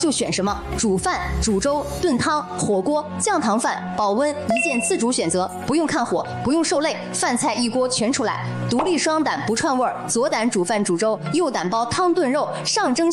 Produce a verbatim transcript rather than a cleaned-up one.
就选什么，煮饭、煮粥、炖汤、火锅、酱糖饭，保温一键自主选择，不用看火，不用受累，饭菜一锅全出来。独立双胆不串味儿，左胆煮饭煮粥，右胆煲汤炖肉，上蒸。